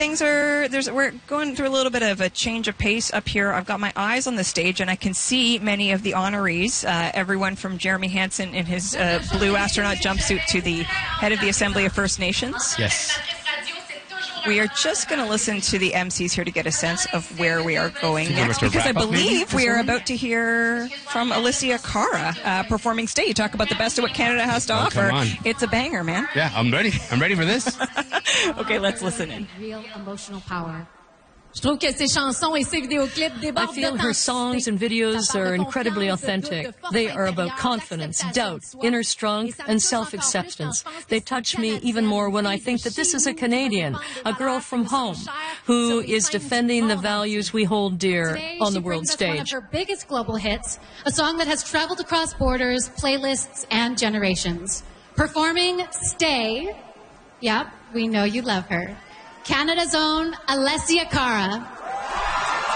We're going through a little bit of a change of pace up here. I've got my eyes on the stage, and I can see many of the honorees, everyone from Jeremy Hansen in his blue astronaut jumpsuit to the head of the Assembly of First Nations. Yes. We are just going to listen to the MCs here to get a sense of where we are going next, because I believe we are about to hear from Alicia Cara performing Stay. Talk about the best of what Canada has to offer. Come on. It's a banger, man. Yeah, I'm ready. I'm ready for this. Okay, let's listen in. Real emotional power. I feel her songs and videos are incredibly authentic. They are about confidence, doubt, inner strength, and self-acceptance. They touch me even more when I think that this is a Canadian, a girl from home, who is defending the values we hold dear on the world stage. One of her biggest global hits, a song that has traveled across borders, playlists, and generations. Performing Stay, yep, we know you love her, Canada's own Alessia Cara.